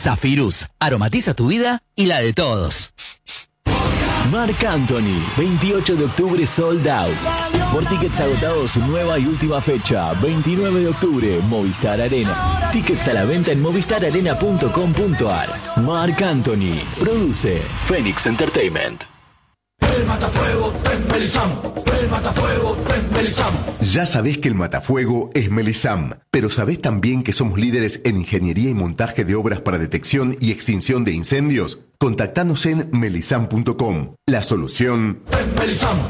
Zafirus, aromatiza tu vida y la de todos. Marc Anthony, 28 de octubre sold out. Por tickets agotados, su nueva y última fecha, 29 de octubre, Movistar Arena. Tickets a la venta en movistararena.com.ar. Marc Anthony, produce Phoenix Entertainment. El matafuego es Melisam. El matafuego es Melisam. Ya sabés que el matafuego es Melisam, pero ¿sabés también que somos líderes en ingeniería y montaje de obras para detección y extinción de incendios? Contactanos en melisam.com. La solución Es Melisam.